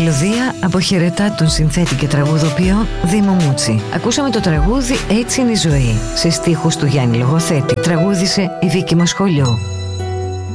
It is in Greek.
μελωδία αποχαιρετά τον συνθέτη και τραγουδοποιό Δήμο Μούτσι. Ακούσαμε το τραγούδι «Έτσι είναι η ζωή» σε στίχους του Γιάννη Λογοθέτη. Τραγούδισε η Βίκη Μασχολιού.